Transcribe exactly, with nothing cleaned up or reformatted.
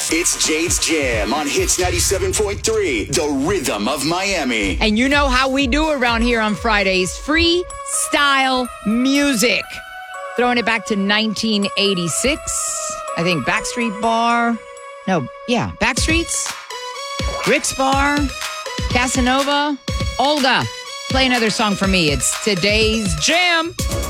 It's Jade's Jam on Hits ninety-seven point three, the rhythm of Miami. And you know how we do around here on Fridays. Freestyle music. Throwing it back to nineteen eighty-six. I think Backstreet Bar. No, yeah, Backstreets. Rick's Bar. Casanova. Olga. Play another song for me. It's today's Jam.